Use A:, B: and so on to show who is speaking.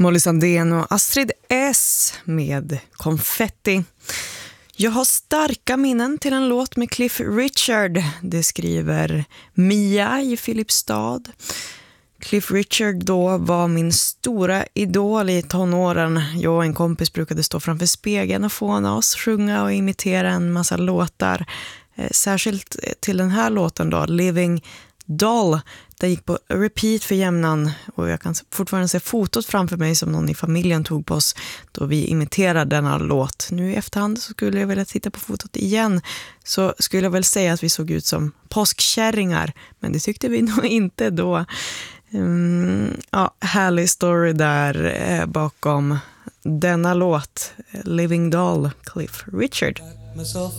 A: Molly Sandén och Astrid S med Konfetti. Jag har starka minnen till en låt med Cliff Richard. Det skriver Mia i Filipstad. Cliff Richard då var min stora idol i tonåren. Jag och en kompis brukade stå framför spegeln och fåna oss, sjunga och imitera en massa låtar. Särskilt till den här låten då, Living Doll. Den gick på repeat för jämnan och jag kan fortfarande se fotot framför mig som någon i familjen tog på oss då vi imiterade denna låt. Nu i efterhand så skulle jag vilja titta på fotot igen, så skulle jag väl säga att vi såg ut som påskkärringar, men det tyckte vi nog inte då. Härlig story där bakom denna låt, Living Doll, Cliff Richard.
B: Myself